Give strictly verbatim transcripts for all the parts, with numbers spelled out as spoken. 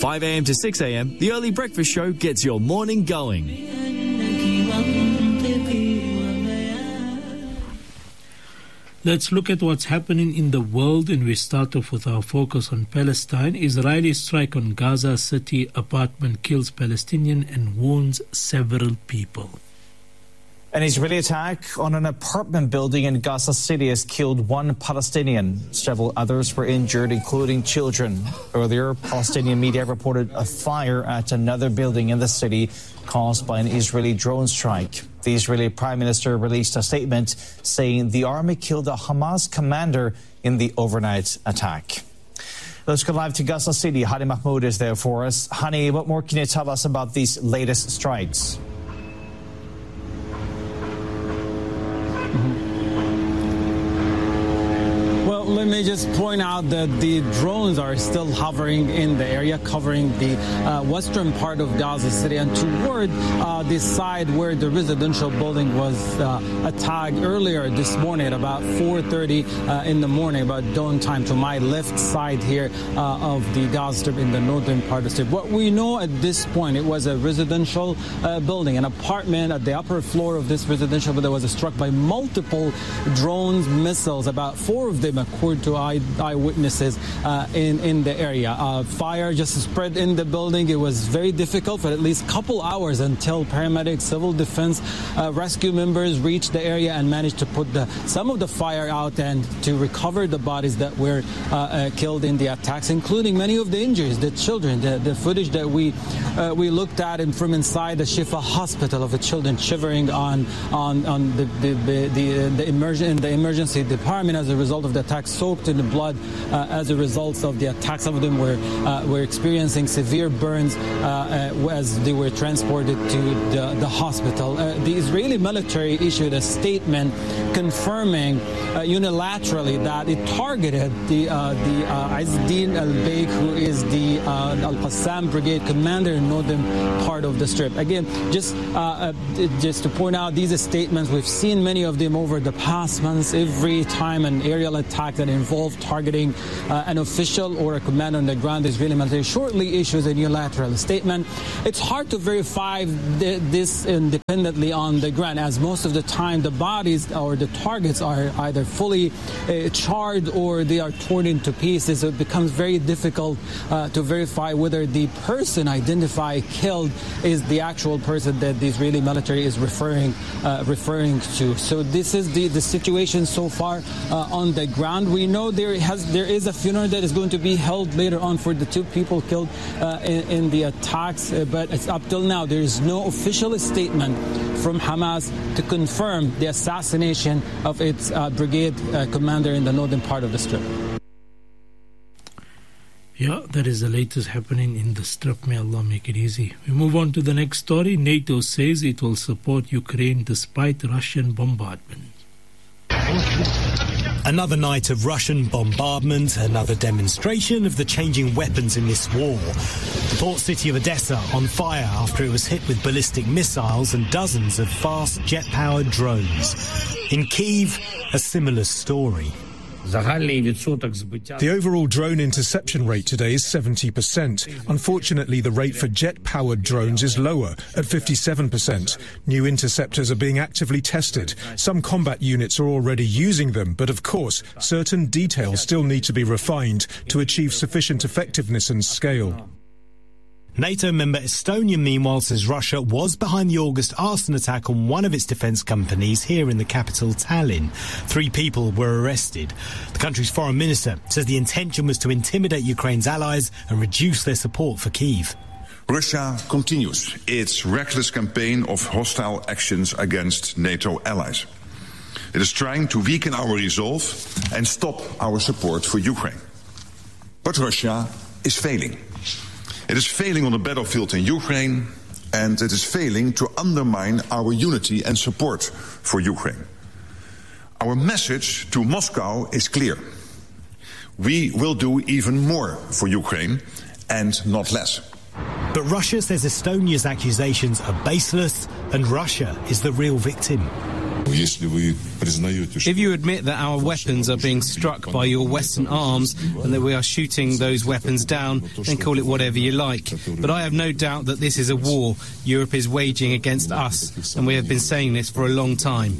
five a.m. to six a.m, the Early Breakfast Show gets your morning going. Let's look at what's happening in the world, and we start off with our focus on Palestine. Israeli strike on Gaza City apartment kills Palestinian and wounds several people. An Israeli attack on an apartment building in Gaza City has killed one Palestinian. Several others were injured, including children. Earlier, Palestinian media reported a fire at another building in the city caused by an Israeli drone strike. The Israeli Prime Minister released a statement saying the army killed a Hamas commander in the overnight attack. Let's go live to Gaza City. Hani Mahmoud is there for us. Hani, what more can you tell us about these latest strikes? Let me just point out that the drones are still hovering in the area, covering the uh, western part of Gaza City and toward uh, the side where the residential building was uh, attacked earlier this morning at about four thirty uh, in the morning, about dawn time, to my left side here uh, of the Gaza Strip in the northern part of the strip. What we know at this point, it was a residential uh, building, an apartment at the upper floor of this residential building was struck by multiple drones, missiles, about four of them according to eye, eyewitnesses uh, in, in the area. Uh, fire just spread in the building. It was very difficult for at least a couple hours until paramedics, civil defense, uh, rescue members reached the area and managed to put the, some of the fire out and to recover the bodies that were uh, uh, killed in the attacks, including many of the injuries, the children. The, the footage that we uh, we looked at and from inside the Shifa hospital of the children shivering on on on the the the, the, the immersion in the emergency department as a result of the attack, soaked in the blood uh, as a result of the attack. Some of them were uh, were experiencing severe burns uh, uh, as they were transported to the, the hospital. Uh, the Israeli military issued a statement confirming uh, unilaterally that it targeted the uh, the uh, Izzeddin al-Baig, who is the uh, Al-Qassam Brigade commander in northern part of the Strip. Again, just uh, uh, just to point out, these statements, we've seen many of them over the past months. Every time an aerial attack that involved targeting uh, an official or a commander on the ground, the Israeli military shortly issues a unilateral statement. It's hard to verify th this independently on the ground, as most of the time the bodies or the targets are either fully uh, charred or they are torn into pieces. So it becomes very difficult uh, to verify whether the person identified killed is the actual person that the Israeli military is referring uh, referring to. So this is the, the situation so far uh, on the ground. We know there has there is a funeral that is going to be held later on for the two people killed uh, in, in the attacks, uh, but it's up till now there is no official statement from Hamas to confirm the assassination of its uh, brigade uh, commander in the northern part of the Strip. Yeah, that is the latest happening in the Strip. May Allah make it easy. We move on to the next story. NATO says it will support Ukraine despite Russian bombardment. Another night of Russian bombardment, another demonstration of the changing weapons in this war. The port city of Odessa on fire after it was hit with ballistic missiles and dozens of fast jet-powered drones. In Kyiv, a similar story. The overall drone interception rate today is seventy percent. Unfortunately, the rate for jet-powered drones is lower, at fifty-seven percent. New interceptors are being actively tested. Some combat units are already using them, but of course, certain details still need to be refined to achieve sufficient effectiveness and scale. NATO member Estonia, meanwhile, says Russia was behind the August arson attack on one of its defence companies here in the capital, Tallinn. Three people were arrested. The country's foreign minister says the intention was to intimidate Ukraine's allies and reduce their support for Kyiv. Russia continues its reckless campaign of hostile actions against NATO allies. It is trying to weaken our resolve and stop our support for Ukraine. But Russia is failing. It is failing on the battlefield in Ukraine, and it is failing to undermine our unity and support for Ukraine. Our message to Moscow is clear. We will do even more for Ukraine and not less. But Russia says Estonia's accusations are baseless and Russia is the real victim. If you admit that our weapons are being struck by your Western arms and that we are shooting those weapons down, then call it whatever you like. But I have no doubt that this is a war Europe is waging against us, and we have been saying this for a long time.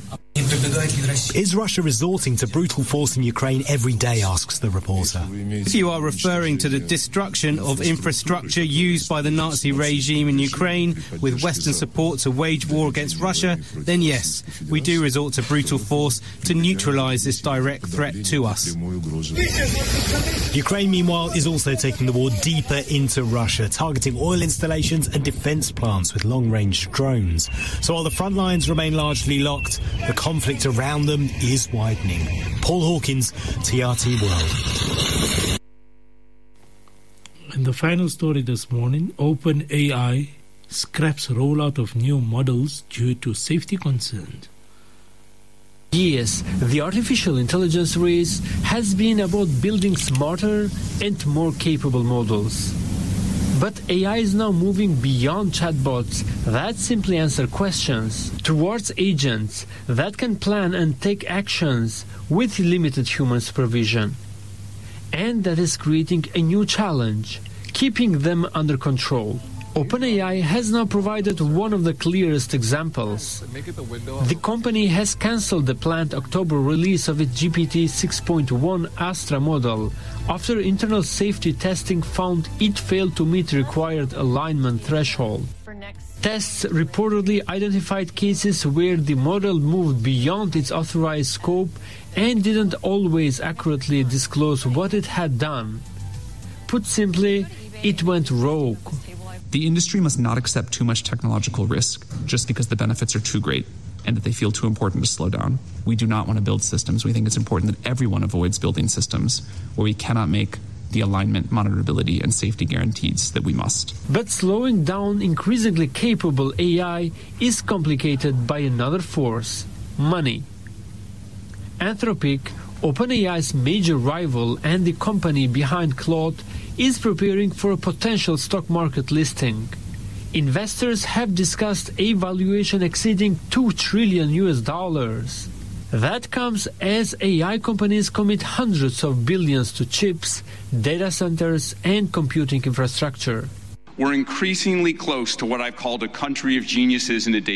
Is Russia resorting to brutal force in Ukraine every day, asks the reporter. If you are referring to the destruction of infrastructure used by the Nazi regime in Ukraine with Western support to wage war against Russia, then yes, we do resort to brutal force to neutralise this direct threat to us. Ukraine, meanwhile, is also taking the war deeper into Russia, targeting oil installations and defence plants with long-range drones. So while the front lines remain largely locked, the conflict around them is widening. Paul Hawkins, T R T World. And the final story this morning, OpenAI scraps rollout of new models due to safety concerns. Yes, the artificial intelligence race has been about building smarter and more capable models. But A I is now moving beyond chatbots that simply answer questions towards agents that can plan and take actions with limited human supervision. And that is creating a new challenge, keeping them under control. OpenAI has now provided one of the clearest examples. The company has cancelled the planned October release of its G P T six point one Astra model after internal safety testing found it failed to meet required alignment threshold. Tests reportedly identified cases where the model moved beyond its authorized scope and didn't always accurately disclose what it had done. Put simply, it went rogue. The industry must not accept too much technological risk just because the benefits are too great and that they feel too important to slow down. We do not want to build systems. We think it's important that everyone avoids building systems where we cannot make the alignment, monitorability, and safety guarantees that we must. But slowing down increasingly capable A I is complicated by another force, money. Anthropic, OpenAI's major rival and the company behind Claude, is preparing for a potential stock market listing. Investors have discussed a valuation exceeding two trillion U S dollars. That comes as A I companies commit hundreds of billions to chips, data centers, and computing infrastructure. We're increasingly close to what I've called a country of geniuses in a data